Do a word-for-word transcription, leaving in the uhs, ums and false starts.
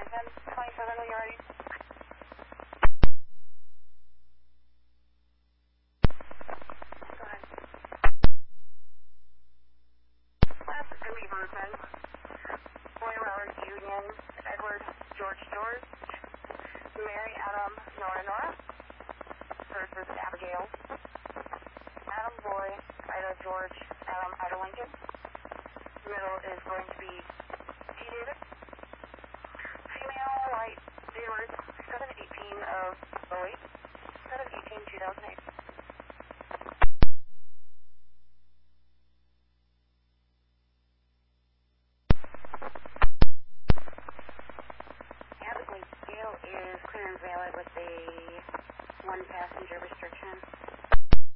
seven twenty-seven when you're ready. Go ahead. That's Emmy Bergman. Boy Robert Union, Edward George George, Mary Adam Nora Nora. First is Abigail. Adam Boy, Ida George, Adam Ida Lincoln. Middle is going to be T David. Female, white, date of birth seven eighteen of oh eight. seven eighteen two thousand eight.